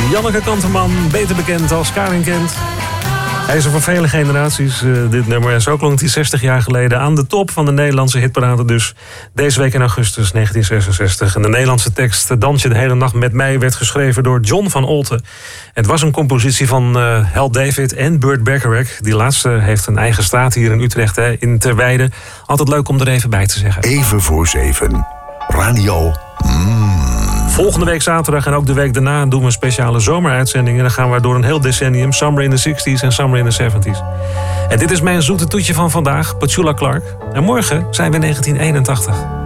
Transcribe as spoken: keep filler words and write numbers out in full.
Janneke Kanteman, beter bekend als Karin Kent. Hij is er voor vele generaties, uh, dit nummer. En zo klonk hij zestig jaar geleden aan de top van de Nederlandse hitparade. Dus deze week in augustus negentien zesenzestig. En de Nederlandse tekst Dans je de hele nacht met mij werd geschreven door John van Olten. Het was een compositie van uh, Hal David en Burt Bacharach. Die laatste heeft een eigen straat hier in Utrecht, hè, in Terweijde. Altijd leuk om er even bij te zeggen. Even voor zeven. Radio. Mm. Volgende week zaterdag en ook de week daarna doen we een speciale zomeruitzending. En dan gaan we door een heel decennium. Summer in the zestig's en Summer in the zeventig's. En dit is mijn zoete toetje van vandaag, Petula Clark. En morgen zijn we in negentien eenentachtig.